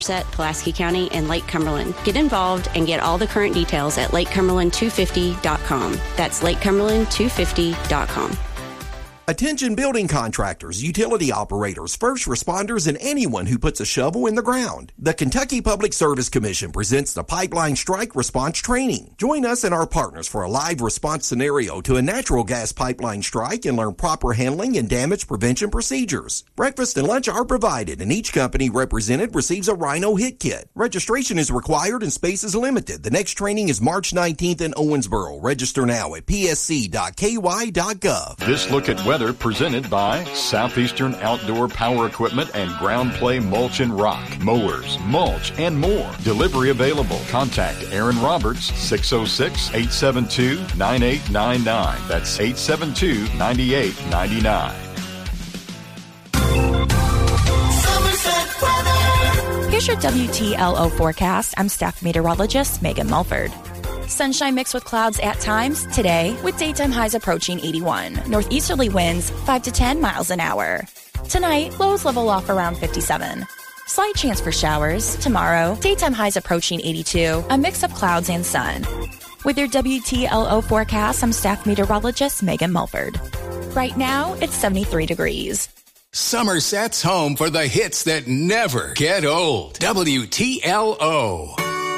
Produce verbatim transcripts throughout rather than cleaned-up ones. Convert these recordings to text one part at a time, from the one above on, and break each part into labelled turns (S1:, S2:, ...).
S1: Pulaski County, and Lake Cumberland. Get involved and get all the current details at lake cumberland two fifty dot com. That's lake cumberland two fifty dot com.
S2: Attention building contractors, utility operators, first responders, and anyone who puts a shovel in the ground. The Kentucky Public Service Commission presents the Pipeline Strike Response Training. Join us and our partners for a live response scenario to a natural gas pipeline strike and learn proper handling and damage prevention procedures. Breakfast and lunch are provided, and each company represented receives a Rhino Hit Kit. Registration is required and space is limited. The next training is March nineteenth in Owensboro. Register now at p s c dot k y dot gov.
S3: This look at weather presented by Southeastern Outdoor Power Equipment and Ground Play Mulch and Rock, mowers, mulch, and more. Delivery available. Contact Aaron Roberts, six oh six, eight seven two, nine eight nine nine. That's eight seven two, nine eight nine nine.
S4: Here's your W T L O forecast. I'm staff meteorologist Megan Mulford. Sunshine mixed with clouds at times today, with daytime highs approaching eighty-one. Northeasterly winds five to ten miles an hour. Tonight, lows level off around fifty-seven. Slight chance for showers. Tomorrow, daytime highs approaching eighty-two, a mix of clouds and sun. With your W T L O forecast, I'm staff meteorologist Megan Mulford. Right now, it's seventy-three degrees.
S5: Somerset's home for the hits that never get old. W T L O.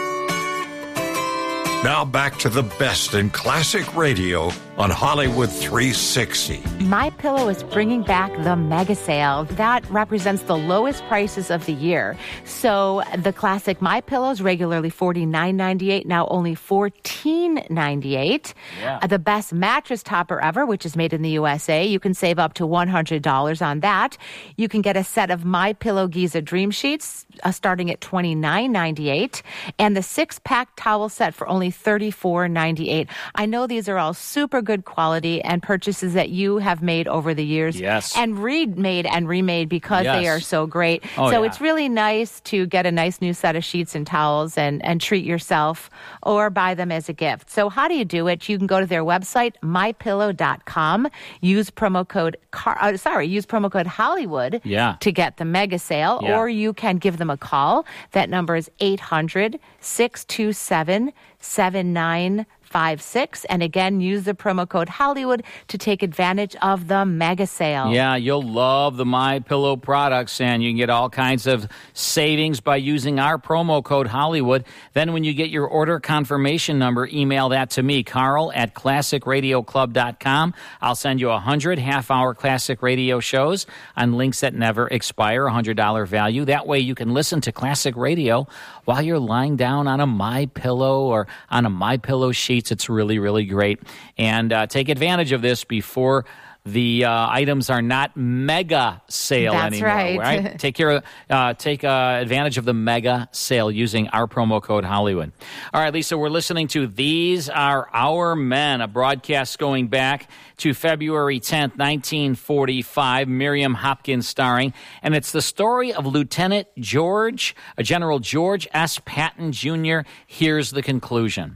S6: Now back to the best in classic radio on Hollywood three sixty.
S7: MyPillow is bringing back the mega sale. That represents the lowest prices of the year. So the classic MyPillow is regularly forty-nine ninety-eight, now only fourteen ninety-eight. Yeah. Uh, the best mattress topper ever, which is made in the U S A, you can save up to one hundred dollars on that. You can get a set of MyPillow Giza Dream Sheets uh, starting at twenty-nine ninety-eight, and the six-pack towel set for only thirty-four ninety-eight. I know these are all super good quality and purchases that you have made over the years.
S8: Yes.
S7: And remade and remade because
S8: yes.
S7: they are so great.
S8: Oh,
S7: so
S8: yeah.
S7: it's really nice to get a nice new set of sheets and towels and, and treat yourself or buy them as a gift. So how do you do it? You can go to their website, my pillow dot com, use promo code, car, uh, sorry, use promo code Hollywood
S8: yeah.
S7: to get the mega sale,
S8: yeah.
S7: or you can give them a call. That number is eight hundred, six two seven, seven nine five six, and again, use the promo code Hollywood to take advantage of the mega sale.
S8: Yeah, you'll love the MyPillow products, and you can get all kinds of savings by using our promo code Hollywood. Then when you get your order confirmation number, email that to me, Carl at classic radio club dot com. I'll send you one hundred half-hour classic radio shows on links that never expire, one hundred dollars value. That way you can listen to classic radio while you're lying down on a MyPillow or on a MyPillow sheets. It's really, really great. And uh, take advantage of this before the uh, items are not mega sale
S7: That's
S8: anymore.
S7: right.
S8: right? Take care, uh, take uh, advantage of the mega sale using our promo code Hollywood. All right, Lisa, we're listening to These Are Our Men, a broadcast going back to February tenth, nineteen forty-five, Miriam Hopkins starring. And it's the story of Lieutenant George, uh, General George S. Patton, Junior Here's the conclusion.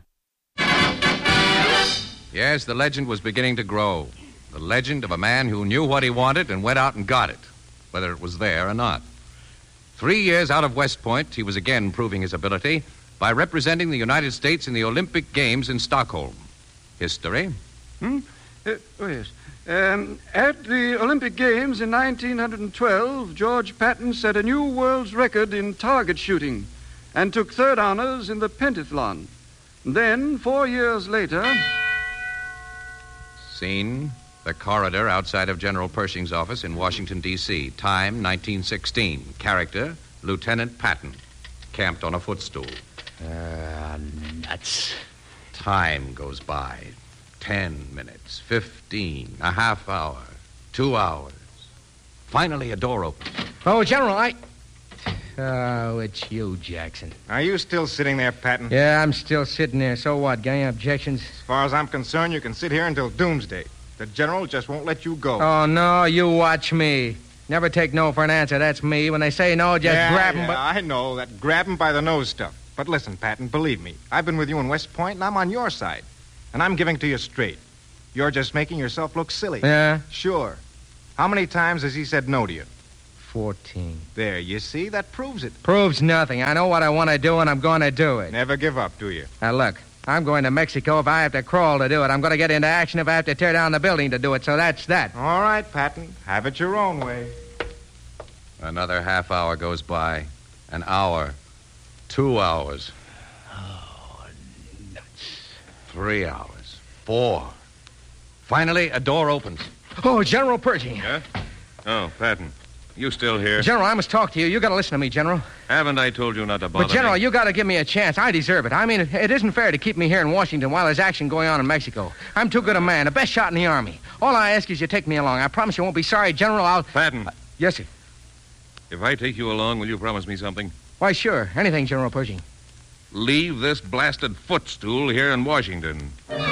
S9: Yes, the legend was beginning to grow. The legend of a man who knew what he wanted and went out and got it, whether it was there or not. Three years out of West Point, he was again proving his ability by representing the United States in the Olympic Games in Stockholm. History?
S10: Hmm? Uh, oh, yes. Um, at the Olympic Games in nineteen twelve, George Patton set a new world's record in target shooting and took third honors in the pentathlon. Then, four years later...
S9: Scene, the corridor outside of General Pershing's office in Washington, D C Time, nineteen sixteen. Character, Lieutenant Patton. Camped on a footstool.
S11: Uh, nuts.
S9: Time goes by. Ten minutes, fifteen, a half hour, two hours. Finally, a door opens.
S11: Oh, General, I... Oh, it's you, Jackson.
S12: Are you still sitting there, Patton?
S11: Yeah, I'm still sitting there. So what? Got any objections?
S12: As far as I'm concerned, you can sit here until doomsday. The general just won't let you go.
S11: Oh, no, you watch me. Never take no for an answer. That's me. When they say no, just
S12: yeah,
S11: grab 'em.
S12: Yeah,
S11: by...
S12: I know, that grab 'em by the nose stuff. But listen, Patton, believe me. I've been with you in West Point, and I'm on your side. And I'm giving to you straight. You're just making yourself look silly.
S11: Yeah?
S12: Sure. How many times has he said no to you?
S11: fourteen.
S12: There, you see? That proves it.
S11: Proves nothing. I know what I want to do, and I'm going to do it.
S12: Never give up, do you?
S11: Now, look, I'm going to Mexico if I have to crawl to do it. I'm going to get into action if I have to tear down the building to do it, so that's that.
S12: All right, Patton. Have it your own way.
S9: Another half hour goes by. An hour. Two hours.
S11: Oh, nuts.
S9: Three hours. Four. Finally, a door opens.
S11: Oh, General Pershing.
S13: Yeah? Oh, Patton. You still here?
S11: General, I must talk to you. You got to listen to me, General.
S13: Haven't I told you not to bother
S11: But, General,
S13: me?
S11: you got to give me a chance. I deserve it. I mean, it, it isn't fair to keep me here in Washington while there's action going on in Mexico. I'm too good a man, the best shot in the Army. All I ask is you take me along. I promise you won't be sorry, General. I'll...
S13: Patton.
S11: Uh, yes, sir.
S13: If I take you along, will you promise me something?
S11: Why, sure. Anything, General Pershing.
S13: Leave this blasted footstool here in Washington.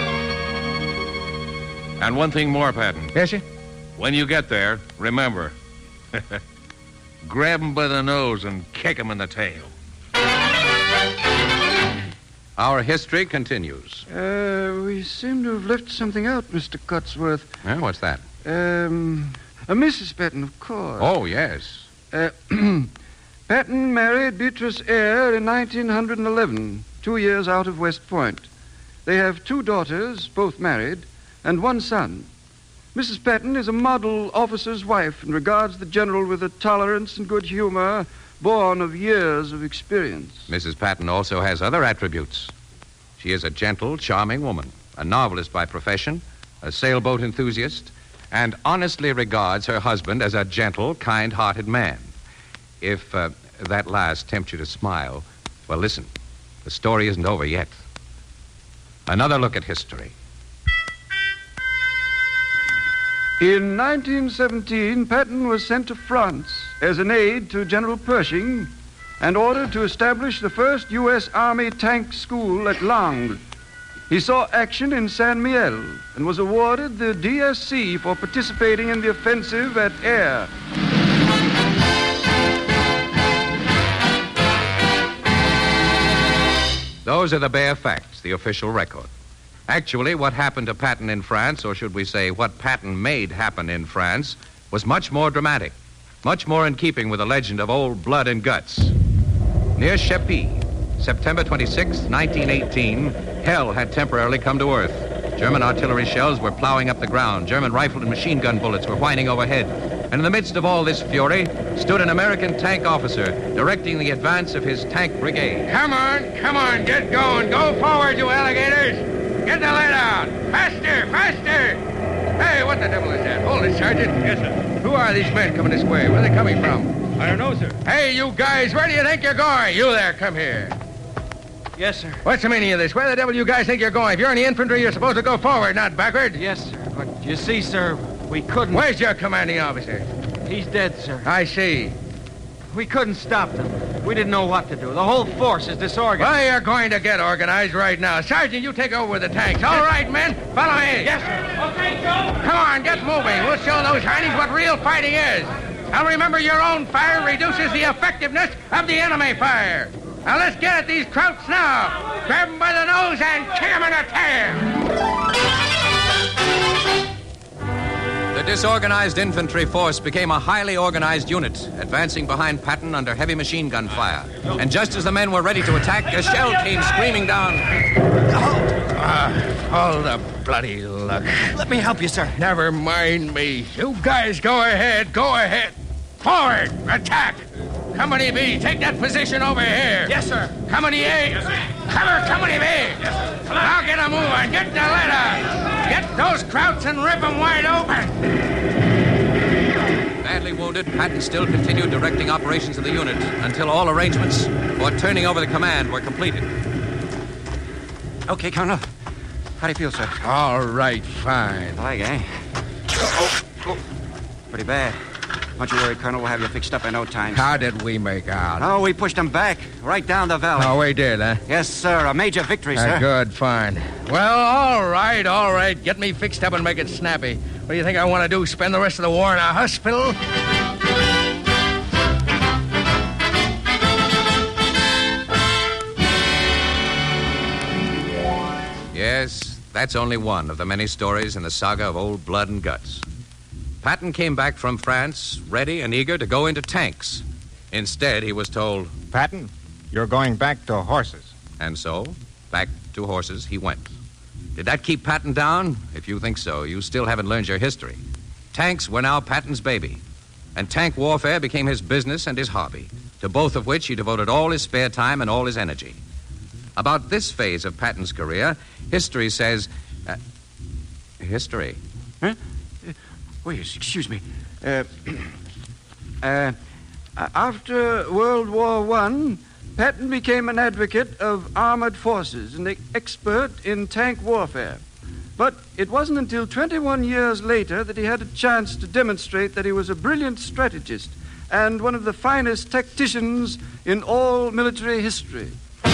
S13: And one thing more, Patton.
S11: Yes, sir?
S13: When you get there, remember, grab him by the nose and kick him in the tail.
S9: Our history continues.
S10: Uh, we seem to have left something out, Mister Cotsworth.
S9: Yeah, what's that?
S10: Um, uh, Missus Patton, of course.
S9: Oh, yes.
S10: Uh, Patton married Beatrice Eyre in nineteen eleven, two years out of West Point. They have two daughters, both married, and one son. Missus Patton is a model officer's wife and regards the general with a tolerance and good humor born of years of experience.
S9: Missus Patton also has other attributes. She is a gentle, charming woman, a novelist by profession, a sailboat enthusiast, and honestly regards her husband as a gentle, kind-hearted man. If uh, that last tempts you to smile, well, listen, the story isn't over yet. Another look at history.
S10: In nineteen seventeen, Patton was sent to France as an aide to General Pershing and ordered to establish the first U S Army tank school at Langres. He saw action in San Miel and was awarded the D S C for participating in the offensive at Eyre.
S9: Those are the bare facts, the official record. Actually, what happened to Patton in France, or should we say what Patton made happen in France, was much more dramatic, much more in keeping with the legend of old blood and guts. Near Chepy, September twenty-sixth, nineteen eighteen, hell had temporarily come to earth. German artillery shells were plowing up the ground. German rifle and machine gun bullets were whining overhead. And in the midst of all this fury stood an American tank officer directing the advance of his tank brigade.
S11: Come on, come on, get going. Go forward, you alligators. Get the lead out! Faster! Faster! Hey, what the devil is that? Hold it, Sergeant.
S14: Yes, sir.
S11: Who are these men coming this way? Where are they coming from?
S14: I don't know, sir.
S11: Hey, you guys, where do you think you're going? You there, come here.
S14: Yes, sir.
S11: What's the meaning of this? Where the devil you guys think you're going? If you're in the infantry, you're supposed to go forward, not backward.
S14: Yes, sir. But you see, sir, we couldn't...
S11: Where's your commanding officer?
S14: He's dead, sir.
S11: I see.
S14: We couldn't stop them. We didn't know what to do. The whole force is disorganized.
S11: Well, you're going to get organized right now. Sergeant, you take over with the tanks. All right, men, follow me.
S14: Yes, sir. Okay, Joe.
S11: Come on, get moving. We'll show those heinies what real fighting is. Now, remember, your own fire reduces the effectiveness of the enemy fire. Now, let's get at these krauts now. Grab them by the nose and kick them in the tail.
S9: The disorganized infantry force became a highly organized unit, advancing behind Patton under heavy machine gun fire. And just as the men were ready to attack, a shell came screaming down.
S11: Halt! Ah, all the bloody luck.
S14: Let me help you, sir.
S11: Never mind me. You guys go ahead, go ahead. Forward, attack. Company B, take that position over here.
S14: Yes, sir.
S11: Company A,
S14: yes, sir.
S11: Cover Company B.
S14: Yes, sir.
S11: Now get a move on, get the letter. Get those krauts and rip them wide open.
S9: Badly wounded, Patton still continued directing operations of the unit until all arrangements for turning over the command were completed.
S15: Okay, Colonel. How do you feel, sir?
S11: All right, fine.
S15: Leg, eh? Oh, oh. Pretty bad. Don't you worry, Colonel. We'll have you fixed up in no time.
S11: How did we make out?
S15: Oh, we pushed them back, right down the valley.
S11: Oh, we did, huh?
S15: Yes, sir. A major victory, sir.
S11: Uh, good, fine. Well, all right, all right. Get me fixed up and make it snappy. What do you think I want to do, spend the rest of the war in a hospital?
S9: Yes, that's only one of the many stories in the saga of old blood and guts. Patton came back from France ready and eager to go into tanks. Instead, he was told,
S12: Patton, you're going back to horses.
S9: And so, back to horses he went. Did that keep Patton down? If you think so, you still haven't learned your history. Tanks were now Patton's baby, and tank warfare became his business and his hobby, to both of which he devoted all his spare time and all his energy. About this phase of Patton's career, history says... Uh, history?
S15: Huh? Uh, wait, excuse me. Uh, uh, after World War One, Patton became an advocate of armored forces and an expert in tank warfare. But it wasn't until twenty-one years later that he had a chance to demonstrate that he was a brilliant strategist and one of the finest tacticians in all military history.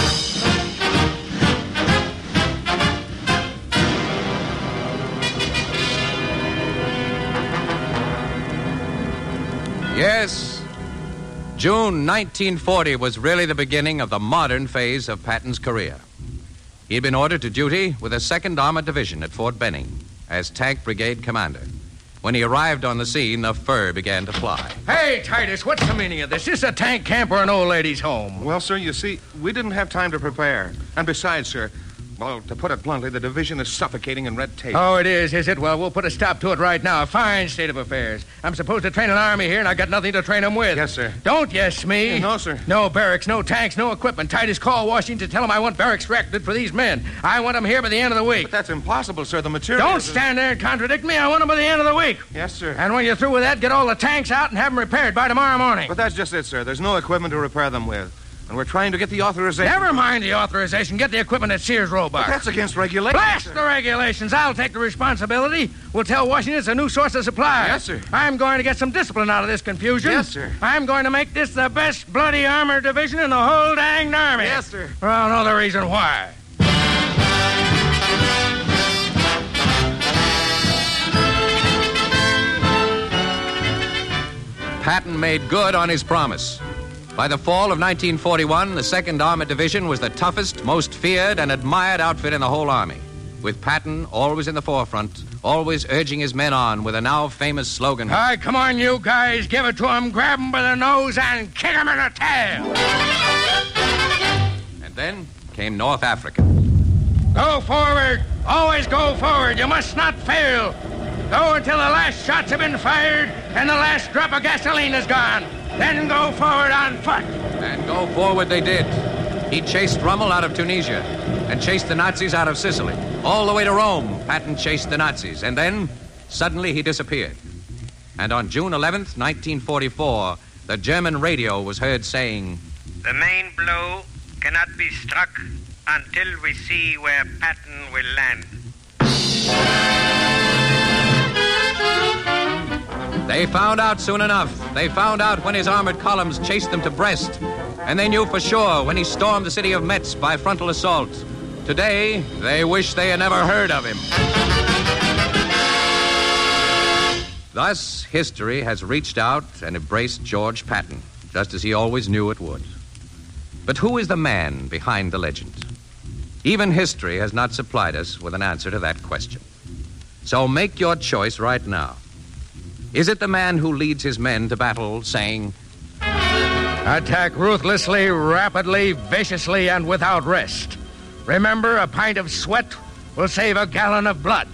S9: Yes, June nineteen forty was really the beginning of the modern phase of Patton's career. He had been ordered to duty with the second Armored Division at Fort Benning as Tank Brigade Commander. When he arrived on the scene, the fur began to fly.
S11: Hey, Titus, what's the meaning of this? Is this a tank camp or an old lady's home?
S13: Well, sir, you see, we didn't have time to prepare. And besides, sir, well, to put it bluntly, the division is suffocating in red tape.
S11: Oh, it is, is it? Well, we'll put a stop to it right now. A fine state of affairs. I'm supposed to train an army here, and I've got nothing to train them with.
S13: Yes, sir.
S11: Don't yes me.
S13: Yeah, no, sir.
S11: No barracks, no tanks, no equipment. Titus, call Washington to tell them I want barracks erected for these men. I want them here by the end of the week.
S13: But that's impossible, sir. The material...
S11: Don't stand there and contradict me. I want them by the end of the week.
S13: Yes, sir.
S11: And when you're through with that, get all the tanks out and have them repaired by tomorrow morning.
S13: But that's just it, sir. There's no equipment to repair them with. And we're trying to get the authorization.
S11: Never mind the authorization. Get the equipment at Sears Roebuck.
S13: But that's against regulations.
S11: Blast
S13: sir.
S11: the regulations. I'll take the responsibility. We'll tell Washington it's a new source of supply.
S13: Yes, sir.
S11: I'm going to get some discipline out of this confusion.
S13: Yes, sir.
S11: I'm going to make this the best bloody armored division in the whole danged army.
S13: Yes, sir.
S11: Well, I'll know the reason why.
S9: Patton made good on his promise. By the fall of nineteen forty-one, the second Armored Division was the toughest, most feared, and admired outfit in the whole Army, with Patton always in the forefront, always urging his men on with a now famous slogan.
S11: All right, come on, you guys. Give it to him, grab him by the nose, and kick him in the tail.
S9: And then came North Africa.
S11: Go forward. Always go forward. You must not fail. Go until the last shots have been fired and the last drop of gasoline is gone. Then go forward on foot.
S9: And go forward they did. He chased Rommel out of Tunisia and chased the Nazis out of Sicily. All the way to Rome, Patton chased the Nazis. And then, suddenly, he disappeared. And on June eleventh, nineteen forty-four, the German radio was heard saying,
S16: "The main blow cannot be struck until we see where Patton will land."
S9: They found out soon enough. They found out when his armored columns chased them to Brest. And they knew for sure when he stormed the city of Metz by frontal assault. Today, they wish they had never heard of him. Thus, history has reached out and embraced George Patton, just as he always knew it would. But who is the man behind the legend? Even history has not supplied us with an answer to that question. So make your choice right now. Is it the man who leads his men to battle saying,
S11: "Attack ruthlessly, rapidly, viciously, and without rest. Remember, a pint of sweat will save a gallon of blood"?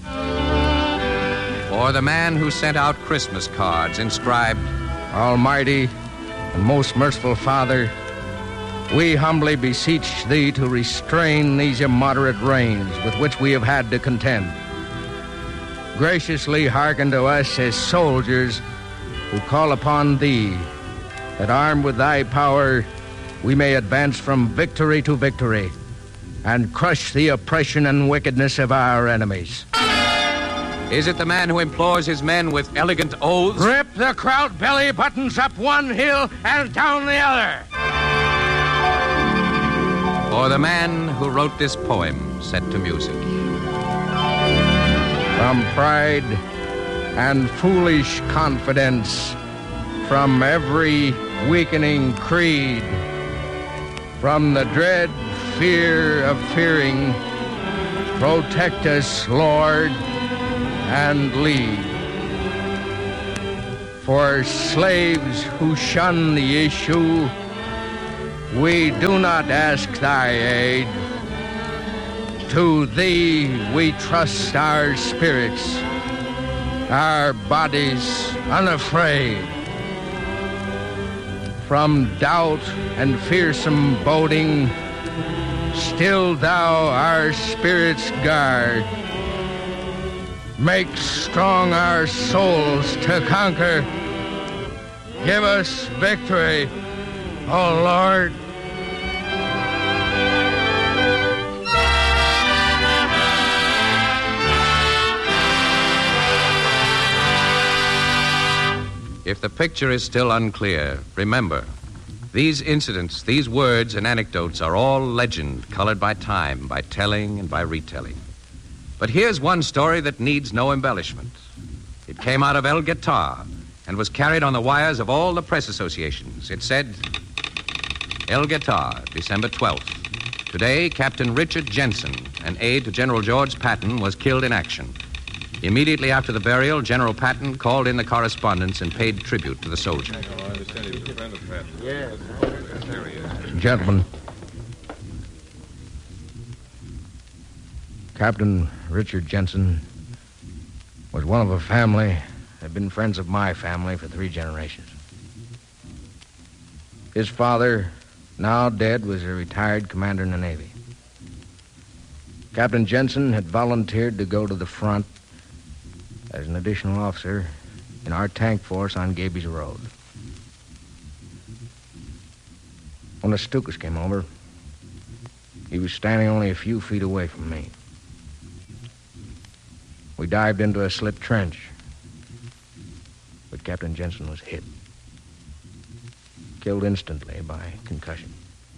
S9: Or the man who sent out Christmas cards inscribed,
S11: "Almighty and most merciful Father, we humbly beseech thee to restrain these immoderate rains with which we have had to contend. Graciously hearken to us as soldiers who call upon thee, that armed with thy power we may advance from victory to victory and crush the oppression and wickedness of our enemies."
S9: Is it the man who implores his men with elegant oaths?
S11: "Rip the kraut belly buttons up one hill and down the other."
S9: Or the man who wrote this poem set to music?
S11: From pride and foolish confidence, from every weakening creed, from the dread fear of fearing, protect us, Lord, and lead. For slaves who shun the issue, we do not ask thy aid. To thee we trust our spirits, our bodies unafraid. From doubt and fearsome boding, still thou our spirits guard. Make strong our souls to conquer. Give us victory, O Lord.
S9: If the picture is still unclear, remember, these incidents, these words and anecdotes are all legend, colored by time, by telling and by retelling. But here's one story that needs no embellishment. It came out of El Guitar and was carried on the wires of all the press associations. It said, El Guitar, December twelfth. Today, Captain Richard Jensen, an aide to General George Patton, was killed in action. Immediately after the burial, General Patton called in the correspondence and paid tribute to the soldier.
S11: Gentlemen, Captain Richard Jensen was one of a family that had been friends of my family for three generations. His father, now dead, was a retired commander in the Navy. Captain Jensen had volunteered to go to the front as an additional officer in our tank force on Gaby's Road. When the Stukas came over, he was standing only a few feet away from me. We dived into a slit trench, but Captain Jensen was hit, killed instantly by concussion.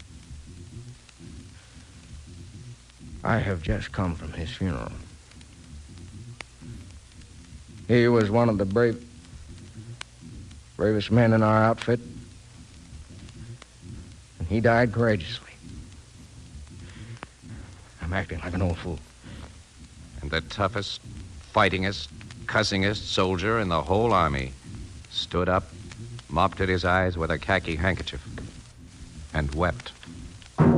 S11: I have just come from his funeral. He was one of the brave, bravest men in our outfit, and he died courageously. I'm acting like an old fool.
S9: And the toughest, fightingest, cussingest soldier in the whole army stood up, mopped at his eyes with a khaki handkerchief, and wept.